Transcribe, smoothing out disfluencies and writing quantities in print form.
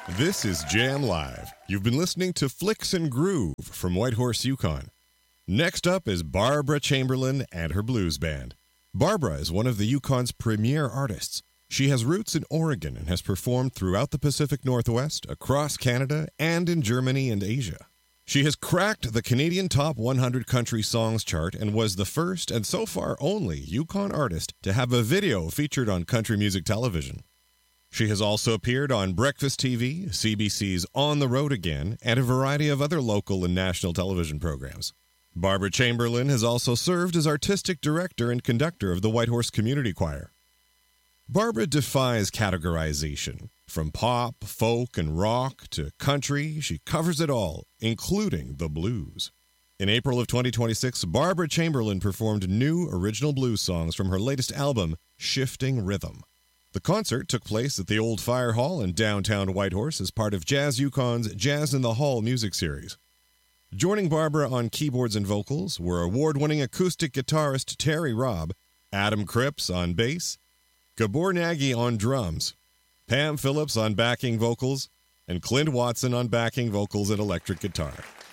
This is Jam Live. You've been listening to Flicks and Groove from Whitehorse, Yukon. Next up is Barbara Chamberlain and her blues band. Barbara is one of the Yukon's premier artists. She has roots in Oregon and has performed throughout the Pacific Northwest, across Canada, and in Germany and Asia. She has cracked the Canadian Top 100 Country Songs chart and was the first and so far only Yukon artist to have a video featured on country music television. She has also appeared on Breakfast TV, CBC's On the Road Again, and a variety of other local and national television programs. Barbara Chamberlain has also served as artistic director and conductor of the Whitehorse Community Choir. Barbara defies categorization. From pop, folk, and rock to country, she covers it all, including the blues. In April of 2026, Barbara Chamberlain performed new original blues songs from her latest album, Shifting Rhythm. The concert took place at the Old Fire Hall in downtown Whitehorse as part of Jazz Yukon's Jazz in the Hall music series. Joining Barbara on keyboards and vocals were award-winning acoustic guitarist Terry Robb, Adam Cripps on bass, Gabor Nagy on drums, Pam Phillips on backing vocals, and Clint Watson on backing vocals and electric guitar.